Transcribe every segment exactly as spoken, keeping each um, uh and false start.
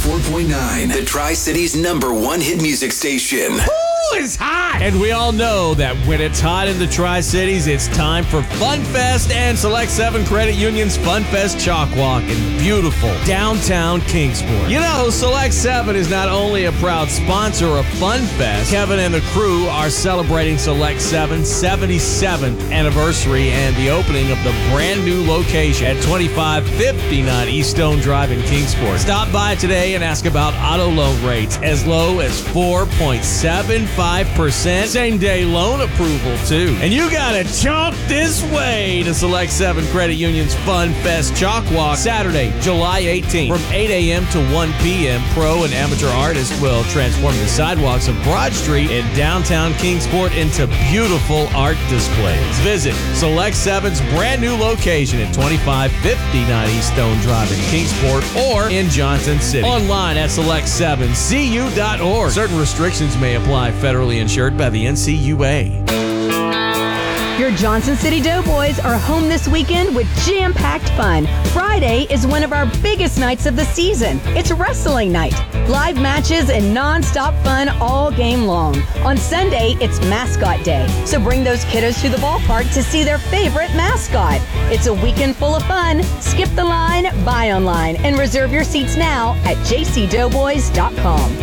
four point nine, the Tri-City's number one hit music station. Ooh, it's hot! And we all know that when it's hot in the Tri-Cities, it's time for Fun Fest and Select seven Credit Union's Fun Fest Chalk Walk in beautiful downtown Kingsport. You know, Select seven is not only a proud sponsor of Fun Fest, Kevin and the crew are celebrating Select seven's seventy-seventh anniversary and the opening of the brand new location at twenty-five fifty-nine East Stone Drive in Kingsport. Stop by today and ask about auto loan rates as low as four point seven five percent. Same day loan approval, too. And you gotta chalk this way to Select seven Credit Union's Fun Fest Chalk Walk Saturday, July eighteenth from eight a.m. to one p.m. Pro and amateur artists will transform the sidewalks of Broad Street in downtown Kingsport into beautiful art displays. Visit Select seven's brand new location at twenty-five fifty-nine East Stone Drive in Kingsport or in Johnson City. Online at select seven c u dot org. Certain restrictions may apply. Federally insured by the N C U A. Your Johnson City Doughboys are home this weekend with jam-packed fun. Friday is one of our biggest nights of the season. It's wrestling night. Live matches and non-stop fun all game long. On Sunday, it's Mascot Day. So bring those kiddos to the ballpark to see their favorite mascot. It's a weekend full of fun. Skip the line, buy online, and reserve your seats now at j c doughboys dot com.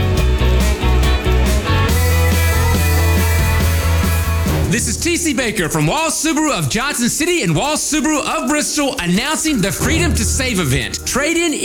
This is T C Baker from Walls Subaru of Johnson City and Walls Subaru of Bristol announcing the Freedom to Save event. Trade in